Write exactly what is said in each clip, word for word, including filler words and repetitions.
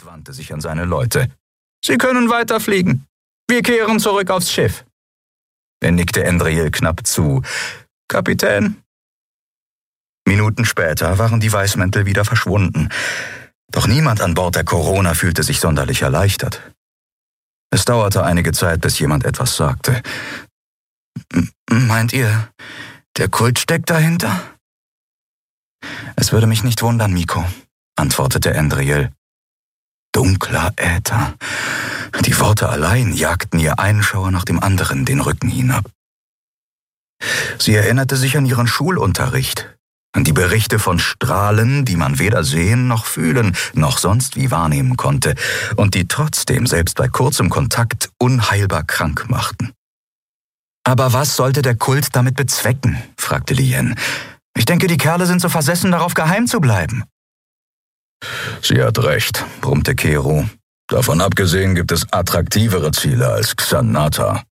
und wandte sich an seine Leute. »Sie können weiterfliegen. Wir kehren zurück aufs Schiff.« Er nickte Endriel knapp zu. »Kapitän?« Minuten später waren die Weißmäntel wieder verschwunden. Doch niemand an Bord der Corona fühlte sich sonderlich erleichtert. Es dauerte einige Zeit, bis jemand etwas sagte. »Meint ihr, der Kult steckt dahinter?« »Es würde mich nicht wundern, Miko«, antwortete Endriel. Dunkler Äther. Die Worte allein jagten ihr einen Schauer nach dem anderen den Rücken hinab. Sie erinnerte sich an ihren Schulunterricht, an die Berichte von Strahlen, die man weder sehen noch fühlen, noch sonst wie wahrnehmen konnte und die trotzdem selbst bei kurzem Kontakt unheilbar krank machten. »Aber was sollte der Kult damit bezwecken?« fragte Lien. »Ich denke, die Kerle sind so versessen, darauf geheim zu bleiben.« »Sie hat recht«, brummte Kero. »Davon abgesehen gibt es attraktivere Ziele als Xanata.«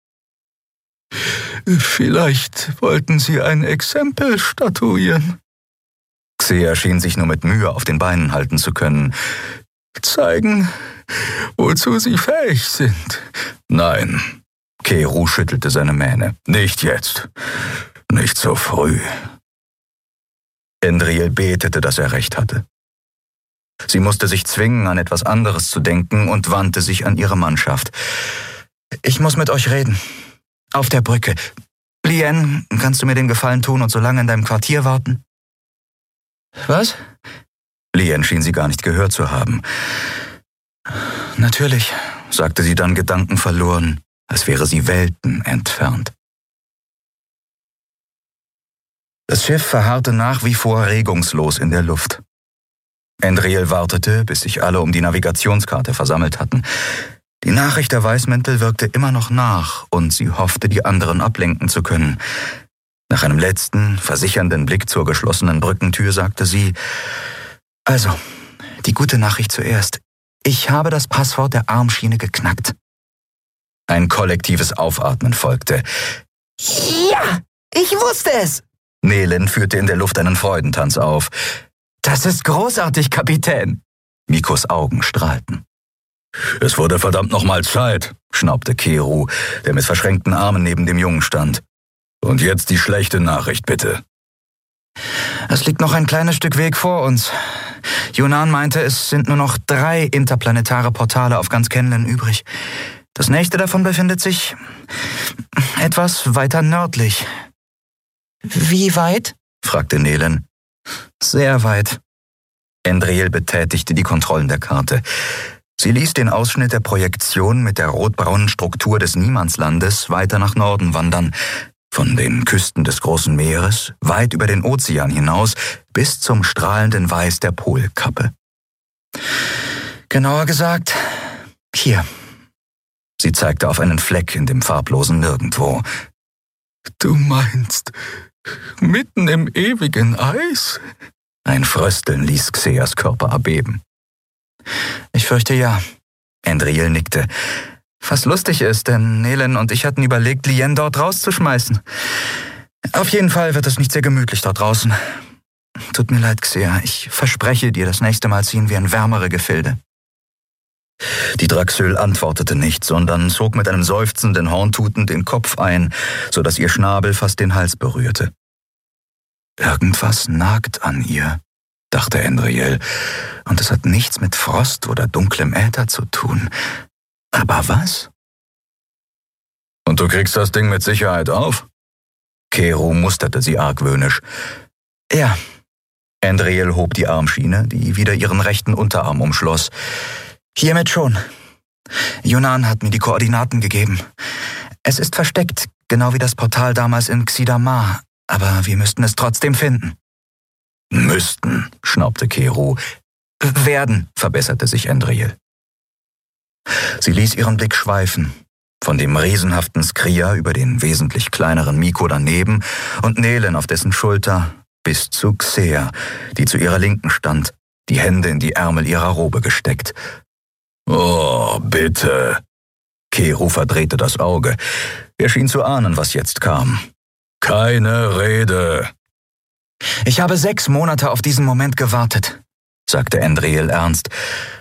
»Vielleicht wollten sie ein Exempel statuieren.« Xea schien sich nur mit Mühe auf den Beinen halten zu können. »Zeigen, wozu sie fähig sind.« »Nein.« Kero schüttelte seine Mähne. »Nicht jetzt. Nicht so früh.« Endriel betete, dass er recht hatte. Sie musste sich zwingen, an etwas anderes zu denken und wandte sich an ihre Mannschaft. »Ich muss mit euch reden. Auf der Brücke. Lien, kannst du mir den Gefallen tun und so lange in deinem Quartier warten?« »Was?« Lien schien sie gar nicht gehört zu haben. »Natürlich«, sagte sie dann gedankenverloren, als wäre sie Welten entfernt. Das Schiff verharrte nach wie vor regungslos in der Luft. Endriel wartete, bis sich alle um die Navigationskarte versammelt hatten. Die Nachricht der Weißmäntel wirkte immer noch nach und sie hoffte, die anderen ablenken zu können. Nach einem letzten, versichernden Blick zur geschlossenen Brückentür sagte sie, »Also, die gute Nachricht zuerst. Ich habe das Passwort der Armschiene geknackt.« Ein kollektives Aufatmen folgte. »Ja, ich wusste es!« Nelen führte in der Luft einen Freudentanz auf. »Das ist großartig, Kapitän!« Mikos Augen strahlten. »Es wurde verdammt nochmal Zeit«, schnaubte Kero, der mit verschränkten Armen neben dem Jungen stand. »Und jetzt die schlechte Nachricht, bitte.« »Es liegt noch ein kleines Stück Weg vor uns. Yunan meinte, es sind nur noch drei interplanetare Portale auf ganz Kenlen übrig. Das nächste davon befindet sich etwas weiter nördlich.« »Wie weit?« fragte Nelen. »Sehr weit.« Endriel betätigte die Kontrollen der Karte. Sie ließ den Ausschnitt der Projektion mit der rotbraunen Struktur des Niemandslandes weiter nach Norden wandern, von den Küsten des großen Meeres, weit über den Ozean hinaus, bis zum strahlenden Weiß der Polkappe. »Genauer gesagt, hier.« Sie zeigte auf einen Fleck in dem farblosen Nirgendwo. »Du meinst, mitten im ewigen Eis?« Ein Frösteln ließ Xeas Körper erbeben. »Ich fürchte ja«, Endriel nickte. »Was lustig ist, denn Nelen und ich hatten überlegt, Lien dort rauszuschmeißen. Auf jeden Fall wird es nicht sehr gemütlich dort draußen. Tut mir leid, Xea, ich verspreche dir, das nächste Mal ziehen wir in wärmere Gefilde.« Die Draxöl antwortete nicht, sondern zog mit einem seufzenden Horntuten den Kopf ein, so dass ihr Schnabel fast den Hals berührte. »Irgendwas nagt an ihr«, dachte Endriel, »und es hat nichts mit Frost oder dunklem Äther zu tun. Aber was?« »Und du kriegst das Ding mit Sicherheit auf?« Kero musterte sie argwöhnisch. »Ja.« Endriel hob die Armschiene, die wieder ihren rechten Unterarm umschloss. »Hiermit schon. Yunan hat mir die Koordinaten gegeben. Es ist versteckt, genau wie das Portal damals in Xidamar, aber wir müssten es trotzdem finden.« »Müssten«, schnaubte Kero. »Werden«, verbesserte sich Endriel. Sie ließ ihren Blick schweifen, von dem riesenhaften Skria über den wesentlich kleineren Miko daneben und Nelen auf dessen Schulter bis zu Xea, die zu ihrer Linken stand, die Hände in die Ärmel ihrer Robe gesteckt. »Oh, bitte!« Kero verdrehte das Auge. Er schien zu ahnen, was jetzt kam. »Keine Rede!« »Ich habe sechs Monate auf diesen Moment gewartet«, sagte Endriel ernst.